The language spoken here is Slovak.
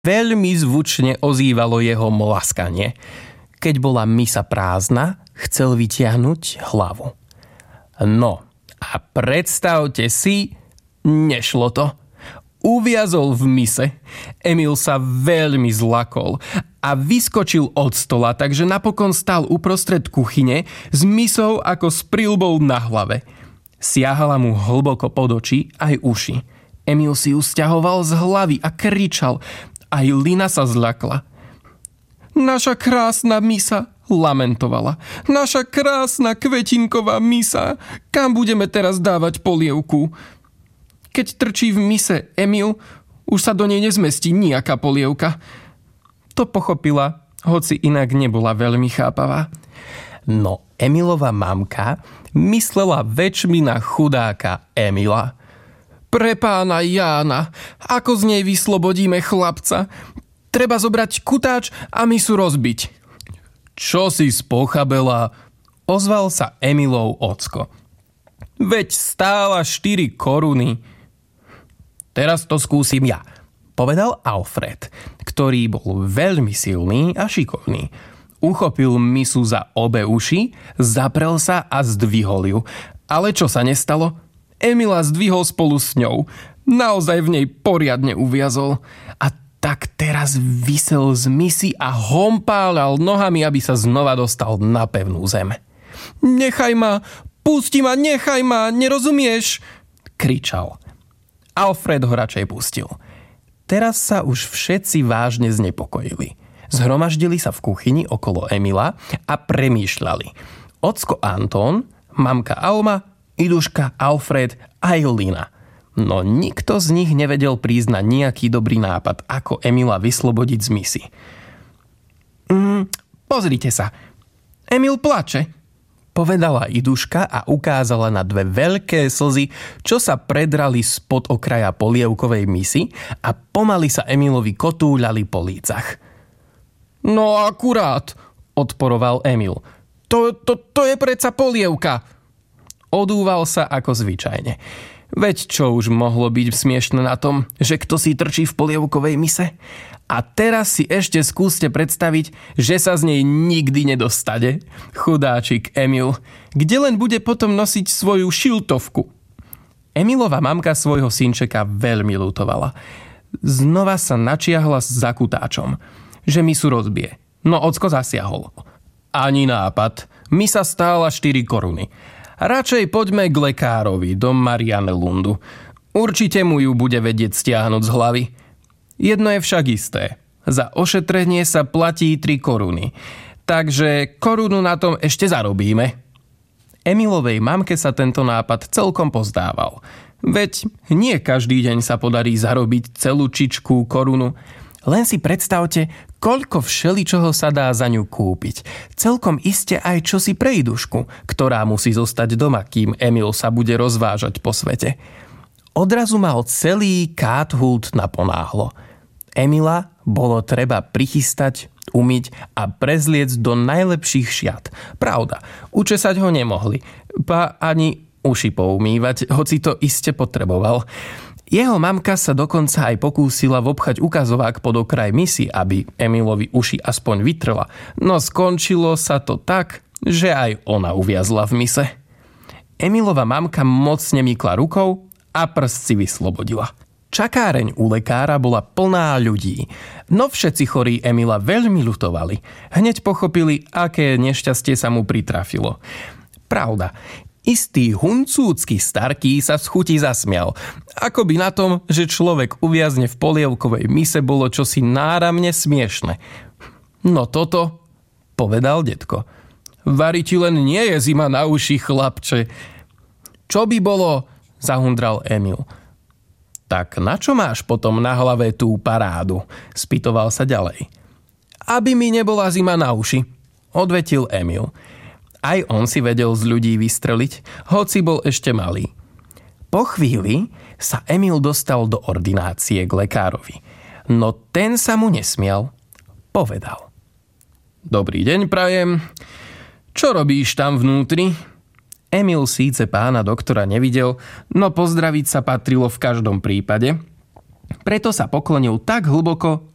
veľmi zvučne ozývalo jeho mlaskanie. Keď bola misa prázdna, chcel vytiahnuť hlavu. No a predstavte si, nešlo to. Uviazol v mise. Emil sa veľmi zlakol a vyskočil od stola, takže napokon stál uprostred kuchyne s misou ako s prilbou na hlave. Siahala mu hlboko pod oči aj uši. Emil si ju sťahoval z hlavy a kričal. Aj Lina sa zľakla. Naša krásna misa, lamentovala. Naša krásna kvetinková misa. Kam budeme teraz dávať polievku? Keď trčí v mise Emil, už sa do nej nezmestí nejaká polievka. To pochopila, hoci inak nebola veľmi chápavá. No Emilova mamka myslela väčšmi na chudáka Emila. Pre pána Jána, ako z nej vyslobodíme chlapca? Treba zobrať kutáč a misu rozbiť. Čo si spochabela? Ozval sa Emilov ocko. Veď stála 4 koruny. Teraz to skúsim ja, povedal Alfred, ktorý bol veľmi silný a šikovný. Uchopil misu za obe uši, zaprel sa a zdvihol ju. Ale čo sa nestalo? Emila zdvihol spolu s ňou. Naozaj v nej poriadne uviazol. A tak teraz visel z misy a hompálal nohami, aby sa znova dostal na pevnú zem. Nechaj ma, pusti ma, nechaj ma, nerozumieš? Kričal. Alfred ho radšej pustil. Teraz sa už všetci vážne znepokojili. Zhromaždili sa v kuchyni okolo Emila a premýšľali. Ocko Anton, mamka Alma, Iduška, Alfred a Lina. No nikto z nich nevedel prísť na nejaký dobrý nápad, ako Emila vyslobodiť z misy. Pozrite sa, Emil plače, povedala Iduška a ukázala na 2 veľké slzy, čo sa predrali spod okraja polievkovej misy a pomaly sa Emilovi kotúľali po lícach. No akurát, odporoval Emil. To je predsa polievka. Odúval sa ako zvyčajne. Veď čo už mohlo byť smiešne na tom, že kto si trčí v polievkovej mise? A teraz si ešte skúste predstaviť, že sa z nej nikdy nedostane. Chudáčik Emil, kde len bude potom nosiť svoju šiltovku. Emilova mamka svojho synčeka veľmi ľutovala. Znova sa načiahla za kutáčom, že misu rozbije. No ocko zasiahol. Ani nápad. Misa stála 4 koruny. Radšej poďme k lekárovi do Marianne Lundu. Určite mu ju bude vedieť stiahnuť z hlavy. Jedno je však isté. Za ošetrenie sa platí 3 koruny. Takže korunu na tom ešte zarobíme. Emilovej mamke sa tento nápad celkom pozdával. Veď nie každý deň sa podarí zarobiť celú čičku korunu. Len si predstavte, koľko všeličoho sa dá za ňu kúpiť. Celkom iste aj čosi pre Idušku, ktorá musí zostať doma, kým Emil sa bude rozvážať po svete. Odrazu mal celý Kathult naponáhlo. Emila bolo treba prichystať, umyť a prezliecť do najlepších šiat. Pravda, učesať ho nemohli, ba ani uši poumývať, hoci to iste potreboval. Jeho mamka sa dokonca aj pokúsila vopchať ukazovák pod okraj misy, aby Emilovi uši aspoň vytrla, no skončilo sa to tak, že aj ona uviazla v mise. Emilova mamka mocne mykla rukou a prst si vyslobodila. Čakáreň u lekára bola plná ľudí, no všetci chorí Emila veľmi ľutovali. Hneď pochopili, aké nešťastie sa mu pritrafilo. Pravda, istý huncúcky starký sa z chuti zasmial. Akoby na tom, že človek uviazne v polievkovej mise, bolo čosi náramne smiešne. No toto, povedal detko. Vari ti len nie je zima na uši, chlapče. Čo by bolo? Zahundral Emil. Tak na čo máš potom na hlave tú parádu? Spýtoval sa ďalej. Aby mi nebola zima na uši, odvetil Emil. Aj on si vedel z ľudí vystreliť, hoci bol ešte malý. Po chvíli sa Emil dostal do ordinácie k lekárovi. No ten sa mu nesmial. Povedal. Dobrý deň, prajem. Čo robíš tam vnútri? Emil síce pána doktora nevidel, no pozdraviť sa patrilo v každom prípade. Preto sa poklonil tak hlboko,